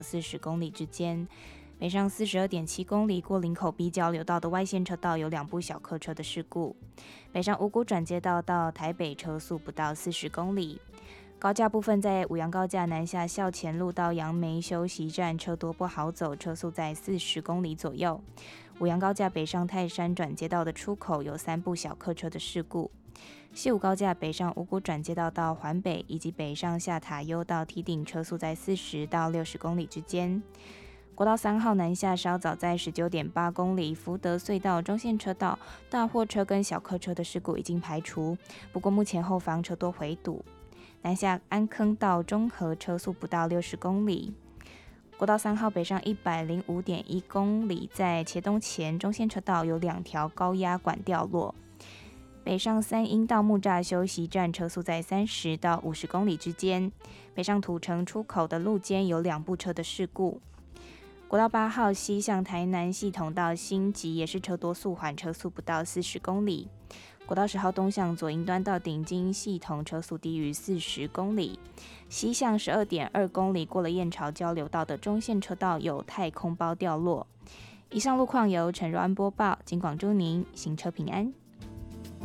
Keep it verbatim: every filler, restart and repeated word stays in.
四十公里之间。北上四十二点七公里过林口 B 交流道的外线车道有两部小客车的事故。北上五股转接道到台北车速不到四十公里。高架部分在五杨高架南下校前路到杨梅休息站车多不好走，车速在四十公里左右。五杨高架北上泰山转接道的出口有三部小客车的事故。西武高架北上五股转接道到环北以及北上下塔悠到梯顶车速在四十到六十公里之间。国道三号南下稍早在 十九点八公里福德隧道中线车道大货车跟小客车的事故已经排除，不过目前后方车多回堵。南下安坑到中和车速不到六十公里。国道三号北上 一百零五点一公里，在茄东前中线车道有两条高压管掉落。北上三鹰到木栅休息站车速在三十到五十公里之间。北上土城出口的路肩有两部车的事故。国道八号西向台南系统到新集也是车多速缓，车速不到四十公里。国道十号东向左营端到顶金系统车速低于四十公里。西向 十二点二公里过了燕巢交流道的中线车道有太空包掉落。以上路况由陈若安播报，金广祝您行车平安。